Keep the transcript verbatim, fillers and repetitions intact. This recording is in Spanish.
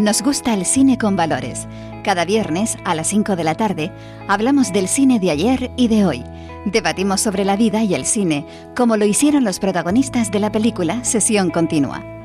Nos gusta el cine con valores. Cada viernes a las cinco de la tarde hablamos del cine de ayer y de hoy. Debatimos sobre la vida y el cine, como lo hicieron los protagonistas de la película Sesión Continua.